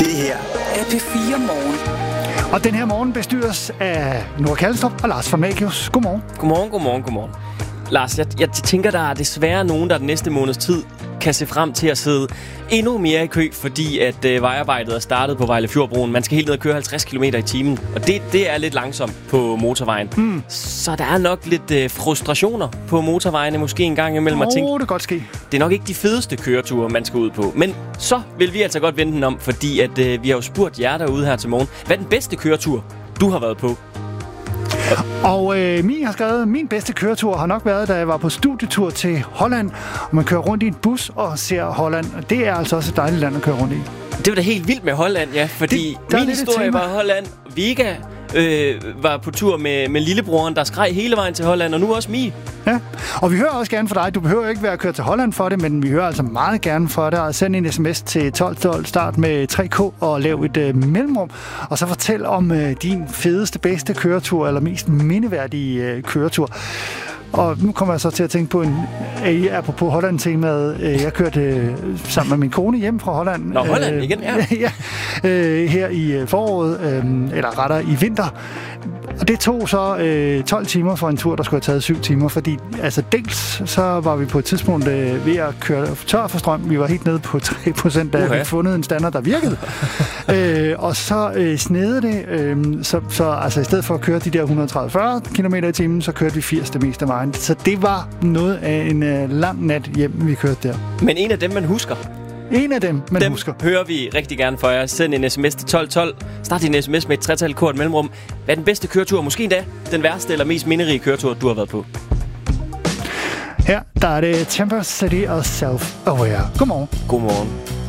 Det her er P4 Morgen. Og den her morgen bestyres af Nora Kalstrup og Lars Formagius. Godmorgen. Godmorgen. Lars, jeg tænker, der er desværre nogen, der den næste måneds tid kan se frem til at sidde endnu mere i kø, fordi at vejarbejdet er startet på Vejlefjordbroen. Man skal helt ned og køre 50 km i timen, og det er lidt langsomt på motorvejen. Så der er nok lidt frustrationer på motorvejene, måske en gang imellem. Det kan godt ske. Det er nok ikke de fedeste køreture, man skal ud på. Men så vil vi altså godt vende den om, fordi at, vi har jo spurgt jer derude her til morgen, hvad er den bedste køretur, du har været på? Og Mie har skrevet, min bedste køretur har nok været, da jeg var på studietur til Holland. Og man kører rundt i en bus og ser Holland. Og det er altså også et dejligt land at køre rundt i. Det var da helt vildt med Holland, ja. Fordi min historie var Holland. Vega var på tur med lillebroren, der skreg hele vejen til Holland, og nu også Mie. Ja, og vi hører også gerne fra dig. Du behøver ikke være at køre til Holland for det, men vi hører altså meget gerne fra dig. Og send en sms til 1212, start med 3K og lav et mellemrum. Og så fortæl om din fedeste, bedste køretur, eller mest mindeværdige køretur. Og nu kommer jeg så til at tænke på apropos Holland-temaet. Jeg kørte sammen med min kone hjem fra Holland. Nå, Holland igen, ja. Her i foråret, eller rettere i vinter. Og det tog så 12 timer for en tur, der skulle have taget 7 timer, fordi altså dels så var vi på et tidspunkt ved at køre tør for strøm. Vi var helt nede på 3%, da vi havde fundet en standard, der virkede. Og så snede det, så altså i stedet for at køre de der 130-40 km i timen, så kørte vi 80 det meste af vejen. Så det var noget af en lang nat hjem, vi kørte der. Men en af dem, man husker. En af dem, man husker. Hører vi rigtig gerne for jer. Send en sms til 1212. Start din sms med et tretal kort mellemrum. Hvad er den bedste køretur? Måske endda den værste eller mest minderige køretur, du har været på? Her, der er det Temper City og Self-Aware. Godmorgen.